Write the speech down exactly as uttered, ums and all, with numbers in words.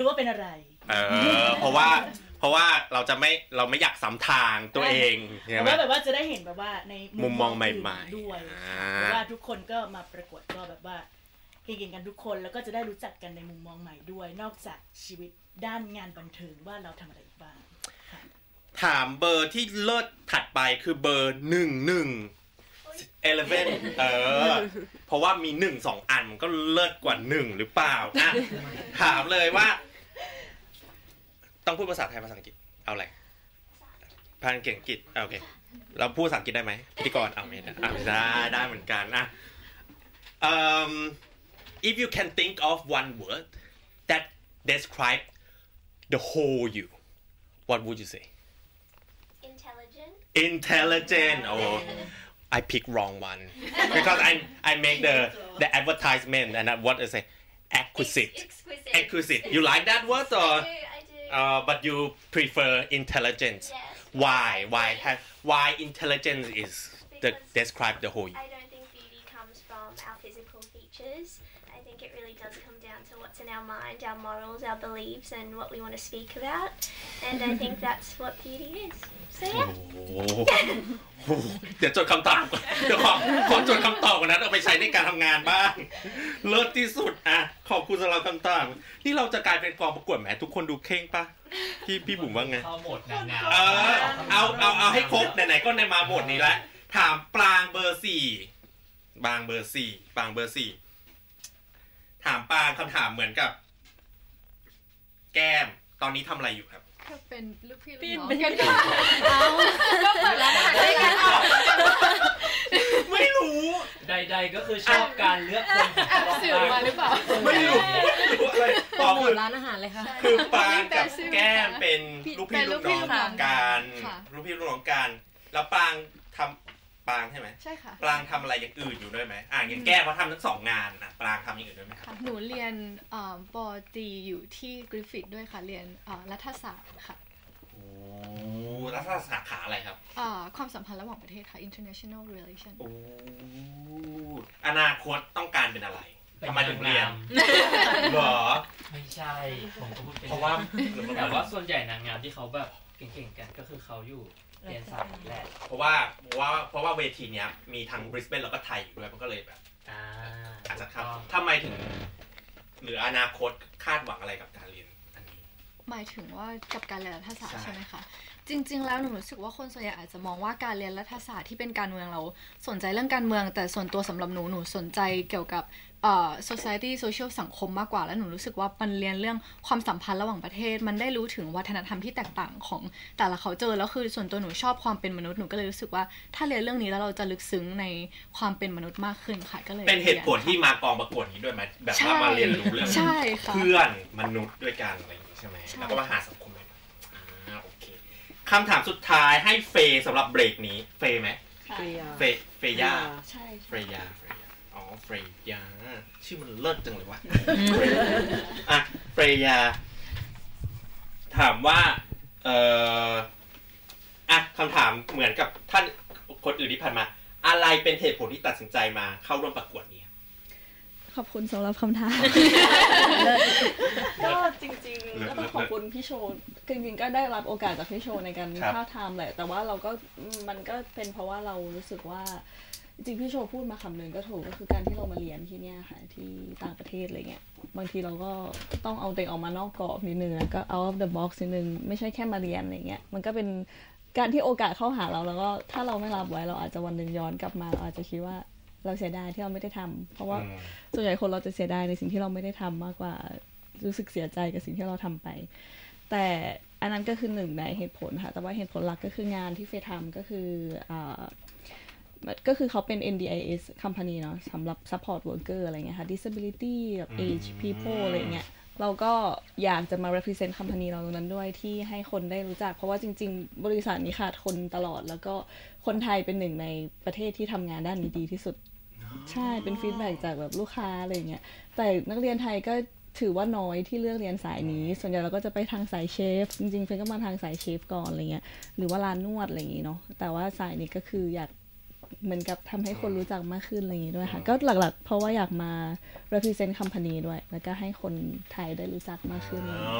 รู้ว่าเป็นอะไรเออเพราะว่าเพราะว่าเราจะไม่เราไม่อยากซ้ำทางตัวเองใช่ไหมว่าแบบว่าจะได้เห็นแบบว่าในมุมมองใหม่ๆด้วยเพราะว่าทุกคนก็มาประกวดก็แบบว่าเก่งๆกันทุกคนแล้วก็จะได้รู้จักกันในมุมมองใหม่ด้วยนอกจากชีวิตด้านงานบันเทิงว่าเราทำอะไรบ้างถามเบอร์ที่เลิศถัดไปคือเบอร์หนึ่งหนึ่งเอเลเว่นเออเพราะว่ามีหนึ่งสองอันก็เลิศกว่าหนึ่งหรือเปล่าอ่ะถามเลยว่าต้องพูดภาษาไทยภาษาอังกฤษเอาอะไรภาษาอังกฤษอังกฤษโอเคเราพูดภาษาอังกฤษได้ไหมพิธีกรเอาไม่ได้ได้ได้เหมือนกันนะ um if you can think of one word that describe the whole you what would you say intelligent intelligent oh I pick wrong one because I I make the the advertisement and what I say exquisite exquisite exquisite you like that word or I do I do uh but you prefer intelligence yes why why have why intelligence is the describe the whole you I don't think beauty comes from our physical features I think it really does come down to what's in our mind our morals our beliefs and what we want to speak about and I think that's what beauty is so yeah โอ้โหเดี๋ยวจดคำตอบก่อนเดี๋ยวขอขอจดคำตอบก่อนนะเอาไปใช้ในการทำงานบ้างเลิศที่สุดอ่ะขอบคุณสำหรับคำตอบนี่เราจะกลายเป็นกองประกวดแหมทุกคนดูเข่งปะพี่พี่บุ๋มว่าไงเข้าหมดนางงามเออเอาเอาเอาให้ครบไหนๆก็ในมาหมดนี้แล้วถามปรางเบอร์สี่บางเบอร์สี่ปรางเบอร์สี่ถามปรางคำถามเหมือนกับแก้มตอนนี้ทำอะไรอยู่ครับก็เป็นลูกพี่ลูกน้องกันค่ะเอาก็เปิดร้านอาหารด้วยกันไม่รู้ใดๆก็คือชอบการเลือกคนของสื่อมาหรือเปล่าไม่รู้อะไรต่อหมดร้านอาหารเลยค่ะคือปรางกับแก้มเป็นลูกพี่ลูกน้องกันลูกพี่ลูกน้องกันแล้วปรางทำปรางใช่ไหมใช่ค่ะปรางทำอะไรอย่างอื่นอยู่ด้วยไหมอ่ะอย่างแก้มเขาทำทั้งสองงานนะปรางทำอย่างอื่นด้วยไหมครับหนูเรียนปอตรีอยู่ที่กริฟฟิธด้วยค่ะเรียนรัฐศาสตร์ค่ะโอ้รัฐศาสตร์สาขาอะไรครับความสัมพันธ์ระหว่างประเทศค่ะ international relation โอ้อนาคตต้องการเป็นอะไรทำไมถึงเรียนหรอไม่ใช่ผมก็พูดเป็นเพราะว่าแต่ว่าส่วนใหญ่นางงามที่เขาแบบเก่งๆกันก็คือเขาอยู่เรียนศาสตร์แหละเพราะว่าเพราะว่าเพราะว่าเวทีเนี้ยมีทั้งบริสเบนแล้วก็ไทยอยู่ด้วยมันก็เลยแบบอ่าอาจจะครับทำไมถึงหรืออนาคตคาดหวังอะไรกับการเรียนอันนี้หมายถึงว่ากับการเรียนรัฐศาสตร์ใช่ไหมคะจริงๆแล้วหนูรู้สึกว่าคนส่วนใหญ่อาจจะมองว่าการเรียนรัฐศาสตร์ที่เป็นการเมืองเราสนใจเรื่องการเมืองแต่ส่วนตัวสำหรับหนูหนูสนใจเกี่ยวกับเอ่อ society social สังคมมากกว่าแล้วหนูรู้สึกว่ามันเรียนเรื่องความสัมพันธ์ระหว่างประเทศมันได้รู้ถึงวัฒนธรรมที่แตกต่างของแต่ละเขาเจอแล้วคือส่วนตัวหนูชอบความเป็นมนุษย์หนูก็เลยรู้สึกว่าถ้าเรียนเรื่องนี้แล้วเราจะลึกซึ้งในความเป็นมนุษย์มากขึ้นค่ะก็เลยเป็นเหตุผลที่มากองประกวดนี้ด้วยไหมแบบว่ามาเรียนรู้เรื่องเพื่อนมนุษย์ด้วยกันอะไรอย่างนี้ใช่ไหมแล้วก็มาหาสังคมใหม่อ่าโอเคคำถามสุดท้ายให้เฟย์สำหรับเบรกนี้เฟย์ไหมเฟย์เฟย์เฟย่าใช่เฟย่าอ๋อเฟรยาชื่อมันเลิศจังเลยวะอ่ะเฟรยาถามว่าเอ่ออ่ะคำถามเหมือนกับท่านคนอื่นที่ผ่านมาอะไรเป็นเหตุผลที่ตัดสินใจมาเข้าร่วมประกวดนี้ขอบคุณสำหรับคำถามก็จริงๆก็ต้องขอบคุณพี่โชว์จริงๆก็ได้รับโอกาสจากพี่โชว์ในการท้าทามแหละแต่ว่าเราก็มันก็เป็นเพราะว่าเรารู้สึกว่าจริงพี่โชว์พูดมาคำนึงก็ถูกก็คือการที่เรามาเรียนที่เนี่ยค่ะที่ต่างประเทศอะไรเงี้ยบางทีเราก็ต้องเอาตัวเองออกมานอกกรอบนิดนึงแล้วก็ out of the box นิดนึงไม่ใช่แค่มาเรียนอะไรเงี้ยมันก็เป็นการที่โอกาสเข้าหาเราแล้วก็ถ้าเราไม่รับไว้เราอาจจะวันนึงย้อนกลับมาเราอาจจะคิดว่าเราเสียดายที่เราไม่ได้ทำเพราะว่าส่วนใหญ่คนเราจะเสียดายในสิ่งที่เราไม่ได้ทำมากกว่ารู้สึกเสียใจกับสิ่งที่เราทำไปแต่อันนั้นก็คือหนึ่งในเหตุผลค่ะแต่ว่าเหตุผลหลักก็คืองานที่เฟย์ทำก็คืออ่าก็คือเขาเป็น เอ็น ดี ไอ เอส company เนาะสำหรับ support worker อะไรเงี้ยค่ะ disability แบบ age people อะไรเงี้ยเราก็อยากจะมา represent company เราตรงนั้นด้วยที่ให้คนได้รู้จักเพราะว่าจริงๆบริษัทนี้ขาดคนตลอดแล้วก็คนไทยเป็นหนึ่งในประเทศที่ทำงานด้านนี้ดีที่สุดใช่เป็น feedback จากแบบลูกค้าอะไรเงี้ยแต่นักเรียนไทยก็ถือว่าน้อยที่เลือกเรียนสายนี้ส่วนใหญ่เราก็จะไปทางสายเชฟจริงๆเฟนก็มาทางสายเชฟก่อนอะไรเงี้ยหรือว่าร้านนวดอะไรอย่างงี้เนาะแต่ว่าสายนี้ก็คืออยากเหมือนกับทำให้คนรู้จักมากขึ้นอะไรอย่างงี้ด้วยค่ะก็หลักๆเพราะว่าอยากมา represent company ด้วยแล้วก็ให้คนไทยได้รู้จักมากขึ้น